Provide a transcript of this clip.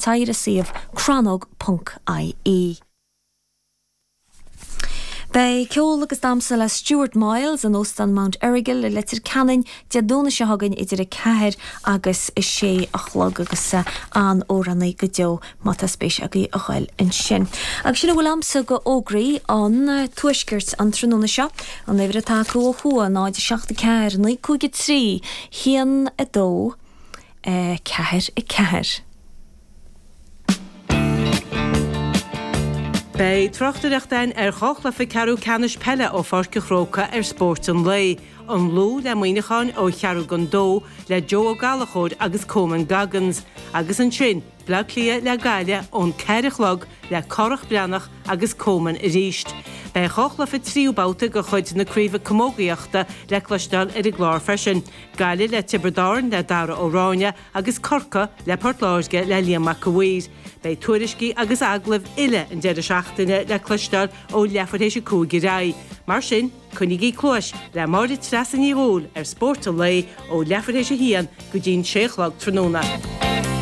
taire siomh cranog.ie. Bei ceol agus damsa le Stuart Miles an óstan Mount Errigal le letir canin deadóna se hagan idir a ceir agus is sé a chlog agus an óranna go deo mata spéis a gí a chail in sin. Agus sin bhfuil amsa go ógraí an tuisgirt an tróna se an éhre taú ó chua náid 74 9 hían a dó ceir I ceir. Bei trochtareachtain chochla fi carú canis pelle ó farce chróca sport an lei. An lú le muoinechan ó chearú gondó le Joe Galachód agus Coman Gaggins, agus an sin bla clia le gaile ón ceirichlog le corach breannach agus Coman ríist. Bei chochla fi tríú báta go chuid na críomh commógaíochta le clastal I glár freisin. Gaile le Tiberdáin le Dara Óráine agus Corca le Portláirge le Liam McAweir. Bei tuairiscí agus aglah ile an deidir seachtaine le clastal ó lefartéise cúgi rai. Mar sin, chunigí clóis le máirid tresan í ghúil sport an lei ó lefartéise hían go dín séchlog tróna.